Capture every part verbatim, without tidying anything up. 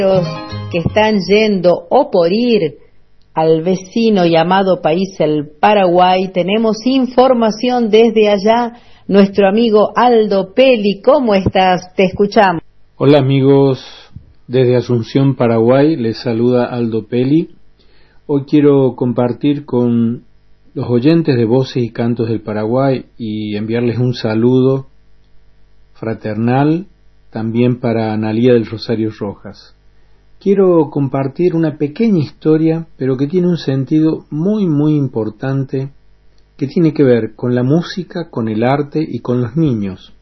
que están yendo o por ir al vecino llamado país el Paraguay. Tenemos información desde allá. Nuestro amigo Aldo Peli, ¿cómo estás? Te escuchamos. Hola amigos, desde Asunción, Paraguay, les saluda Aldo Peli. Hoy quiero compartir con los oyentes de Voces y Cantos del Paraguay y enviarles un saludo fraternal también para Analía del Rosario Rojas. Quiero compartir una pequeña historia, pero que tiene un sentido muy muy importante, que tiene que ver con la música, con el arte y con los niños.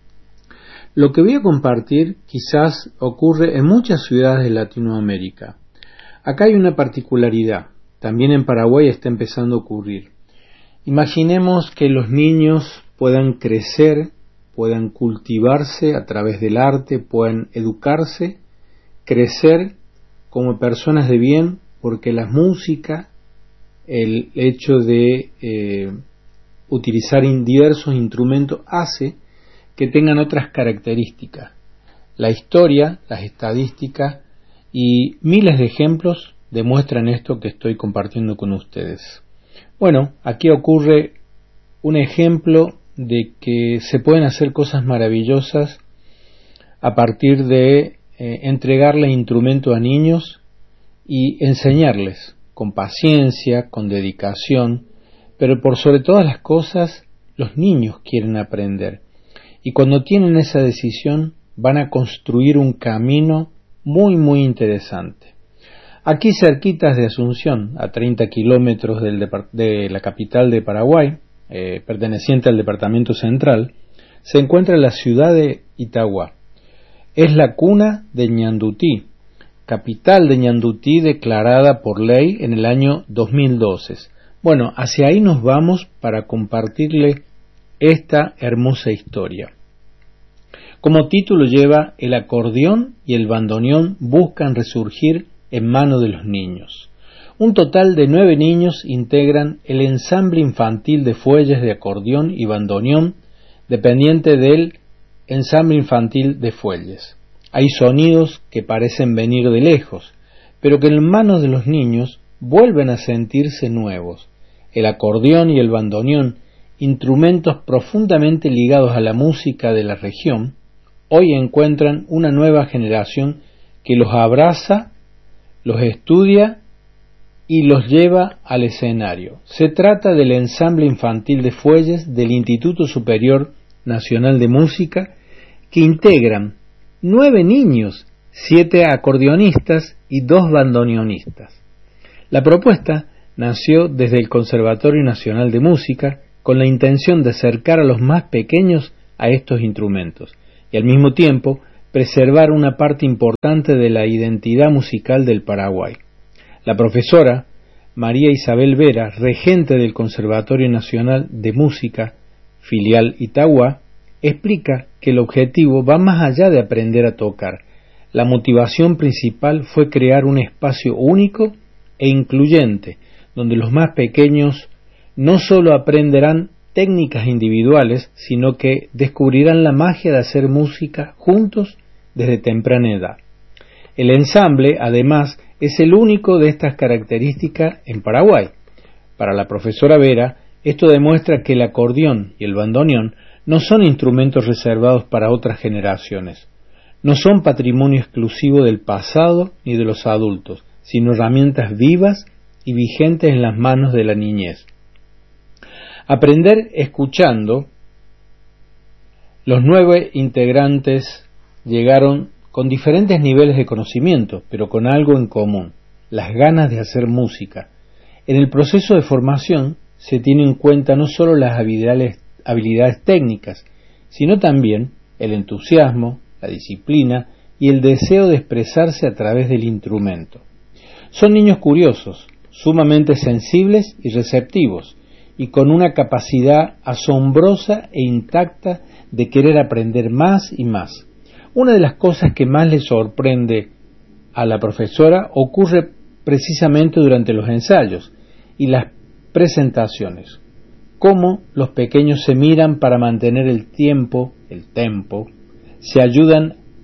Lo que voy a compartir quizás ocurre en muchas ciudades de Latinoamérica. Acá hay una particularidad, también en Paraguay está empezando a ocurrir. Imaginemos que los niños puedan crecer, puedan cultivarse a través del arte, puedan educarse, crecer como personas de bien, porque la música, el hecho de eh, utilizar diversos instrumentos hace que tengan otras características. La historia, las estadísticas y miles de ejemplos demuestran esto que estoy compartiendo con ustedes. Bueno, aquí ocurre un ejemplo de que se pueden hacer cosas maravillosas a partir de eh, entregarle instrumentos a niños y enseñarles con paciencia, con dedicación, pero por sobre todas las cosas los niños quieren aprender y cuando tienen esa decisión van a construir un camino muy muy interesante. Aquí cerquitas de Asunción, a treinta kilómetros del depart- de la capital de Paraguay, eh, perteneciente al departamento central, se encuentra la ciudad de Itagua. Es la cuna de Ñandutí, capital de Ñandutí declarada por ley en el año dos mil doce. Bueno, hacia ahí nos vamos para compartirle esta hermosa historia. Como título lleva El acordeón y el bandoneón buscan resurgir en manos de los niños. Un total de nueve niños integran el ensamble infantil de fuelles de acordeón y bandoneón dependiente del ensamble infantil de fuelles. Hay sonidos que parecen venir de lejos, pero que en manos de los niños vuelven a sentirse nuevos. El acordeón y el bandoneón, instrumentos profundamente ligados a la música de la región, hoy encuentran una nueva generación que los abraza, los estudia y los lleva al escenario. Se trata del ensamble infantil de fuelles del Instituto Superior Nacional de Música, que integran nueve niños, siete acordeonistas y dos bandoneonistas. La propuesta nació desde el Conservatorio Nacional de Música con la intención de acercar a los más pequeños a estos instrumentos y al mismo tiempo preservar una parte importante de la identidad musical del Paraguay. La profesora María Isabel Vera, regente del Conservatorio Nacional de Música, filial Itagua, explica que el objetivo va más allá de aprender a tocar. La motivación principal fue crear un espacio único e incluyente, donde los más pequeños no solo aprenderán técnicas individuales, sino que descubrirán la magia de hacer música juntos desde temprana edad. El ensamble, además, es el único de estas características en Paraguay. Para la profesora Vera, esto demuestra que el acordeón y el bandoneón no son instrumentos reservados para otras generaciones. No son patrimonio exclusivo del pasado ni de los adultos, sino herramientas vivas y vigentes en las manos de la niñez. Aprender escuchando. Los nueve integrantes llegaron con diferentes niveles de conocimiento, pero con algo en común: las ganas de hacer música. En el proceso de formación se tiene en cuenta no solo las habilidades, habilidades técnicas, sino también el entusiasmo, la disciplina y el deseo de expresarse a través del instrumento. Son niños curiosos, sumamente sensibles y receptivos, y con una capacidad asombrosa e intacta de querer aprender más y más. Una de las cosas que más le sorprende a la profesora ocurre precisamente durante los ensayos y las presentaciones. Cómo los pequeños se miran para mantener el tiempo, el tempo, se ayudan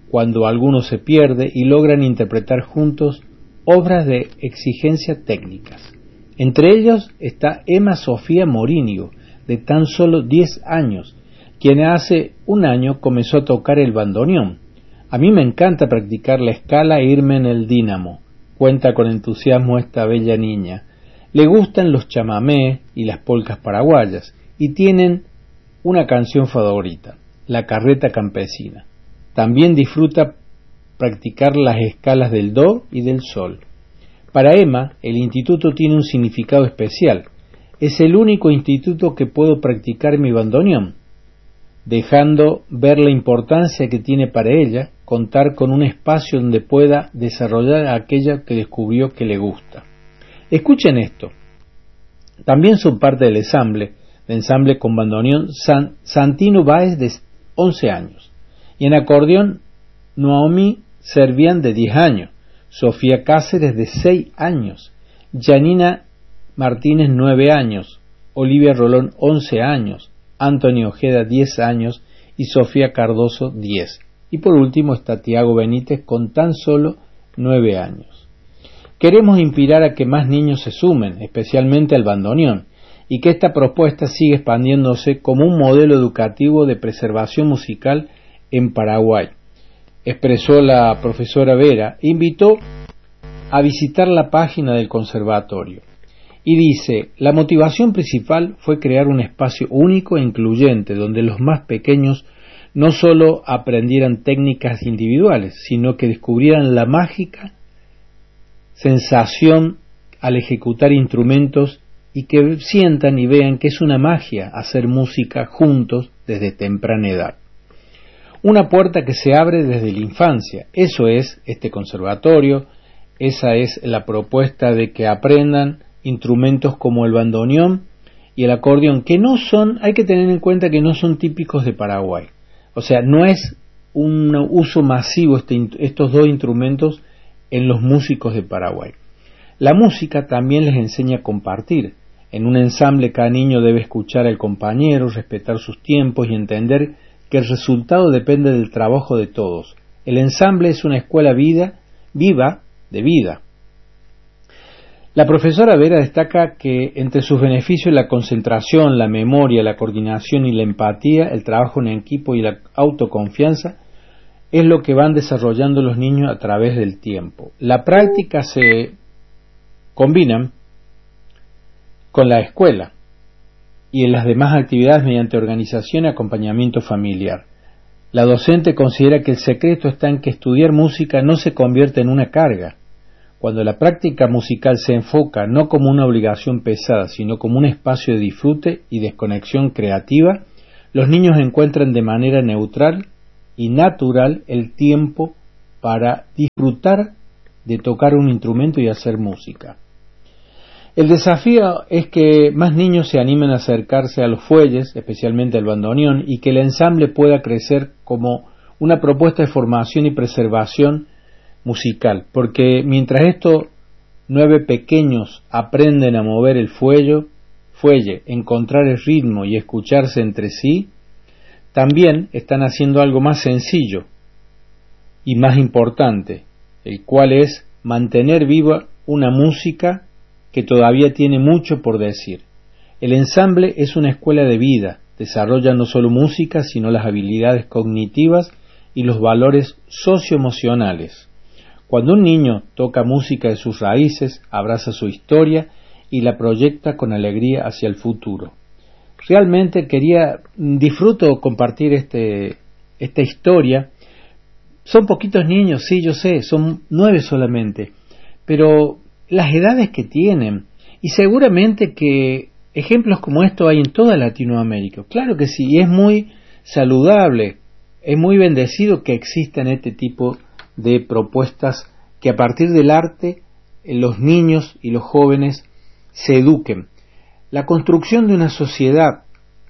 cuando alguno se pierde y logran interpretar juntos obras de exigencia técnicas. Entre ellos está Emma Sofía Morínigo, de tan solo diez años, quien hace un año comenzó a tocar el bandoneón. A mí me encanta practicar la escala e irme en el dínamo, cuenta con entusiasmo esta bella niña. Le gustan los chamamés y las polcas paraguayas, y tienen una canción favorita, La Carreta Campesina. También disfruta practicar las escalas del do y del sol. Para Emma, el instituto tiene un significado especial. Es el único instituto que puedo practicar mi bandoneón, dejando ver la importancia que tiene para ella contar con un espacio donde pueda desarrollar aquello que descubrió que le gusta. Escuchen esto. También son parte del ensamble, de ensamble con bandoneón San, Santino Báez de once años, y en acordeón Noemí Servián de diez años, Sofía Cáceres de seis años, Janina Martínez nueve años, Olivia Rolón once años, Antonio Ojeda diez años y Sofía Cardoso diez. Y por último está Tiago Benítez con tan solo nueve años. Queremos inspirar a que más niños se sumen, especialmente al bandoneón, y que esta propuesta siga expandiéndose como un modelo educativo de preservación musical en Paraguay, expresó la profesora Vera, e invitó a visitar la página del conservatorio. Y dice, la motivación principal fue crear un espacio único e incluyente donde los más pequeños no solo aprendieran técnicas individuales, sino que descubrieran la mágica sensación al ejecutar instrumentos y que sientan y vean que es una magia hacer música juntos desde temprana edad. Una puerta que se abre desde la infancia. Eso es este conservatorio, esa es la propuesta de que aprendan instrumentos como el bandoneón y el acordeón, que no son, hay que tener en cuenta que no son típicos de Paraguay. O sea, no es un uso masivo este, estos dos instrumentos en los músicos de Paraguay. La música también les enseña a compartir. En un ensamble cada niño debe escuchar al compañero, respetar sus tiempos y entender que el resultado depende del trabajo de todos. El ensamble es una escuela vida, viva de vida. La profesora Vera destaca que entre sus beneficios la concentración, la memoria, la coordinación y la empatía, el trabajo en equipo y la autoconfianza es lo que van desarrollando los niños a través del tiempo. La práctica se combina con la escuela y en las demás actividades mediante organización y acompañamiento familiar. La docente considera que el secreto está en que estudiar música no se convierte en una carga. Cuando la práctica musical se enfoca no como una obligación pesada, sino como un espacio de disfrute y desconexión creativa, los niños encuentran de manera neutral y natural el tiempo para disfrutar de tocar un instrumento y hacer música. El desafío es que más niños se animen a acercarse a los fuelles, especialmente al bandoneón, y que el ensamble pueda crecer como una propuesta de formación y preservación musical, porque mientras estos nueve pequeños aprenden a mover el fuelle, fuelle, encontrar el ritmo y escucharse entre sí, también están haciendo algo más sencillo y más importante, el cual es mantener viva una música que todavía tiene mucho por decir. El ensamble es una escuela de vida, desarrolla no solo música, sino las habilidades cognitivas y los valores socioemocionales. Cuando un niño toca música de sus raíces, abraza su historia y la proyecta con alegría hacia el futuro. Realmente quería, disfruto compartir este, esta historia. Son poquitos niños, sí, yo sé, son nueve solamente, pero las edades que tienen, y seguramente que ejemplos como estos hay en toda Latinoamérica. Claro que sí, y es muy saludable, es muy bendecido que existan este tipo de propuestas que a partir del arte los niños y los jóvenes se eduquen. La construcción de una sociedad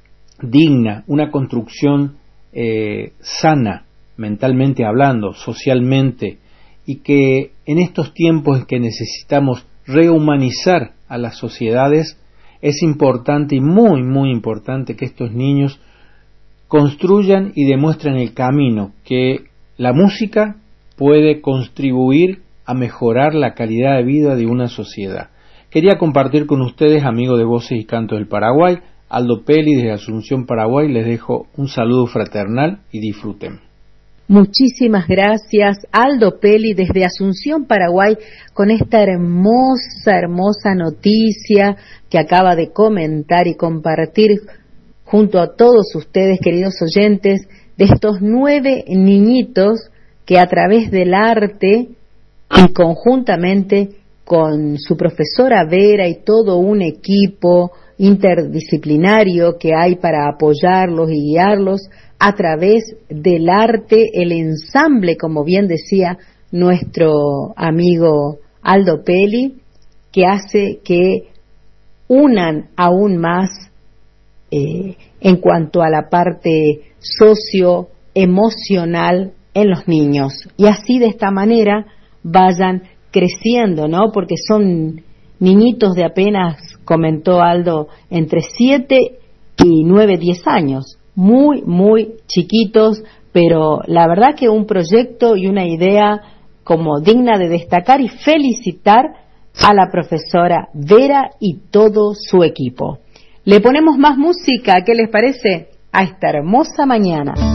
digna, una construcción eh, sana, mentalmente hablando, socialmente, y que en estos tiempos en que necesitamos rehumanizar a las sociedades, es importante y muy, muy importante que estos niños construyan y demuestren el camino que la música puede contribuir a mejorar la calidad de vida de una sociedad. Quería compartir con ustedes, amigos de Voces y Cantos del Paraguay, Aldo Peli desde Asunción, Paraguay. Les dejo un saludo fraternal y disfruten. Muchísimas gracias, Aldo Peli desde Asunción, Paraguay, con esta hermosa, hermosa noticia que acaba de comentar y compartir junto a todos ustedes, queridos oyentes, de estos nueve niñitos que a través del arte y conjuntamente con su profesora Vera y todo un equipo interdisciplinario que hay para apoyarlos y guiarlos a través del arte, el ensamble, como bien decía nuestro amigo Aldo Peli, que hace que unan aún más eh, en cuanto a la parte socioemocional en los niños. Y así de esta manera vayan creciendo, ¿no? Porque son niñitos de apenas, comentó Aldo, entre siete y nueve, diez años. Muy, muy chiquitos, pero la verdad que un proyecto y una idea como digna de destacar y felicitar a la profesora Vera y todo su equipo. Le ponemos más música, ¿qué les parece? A esta hermosa mañana.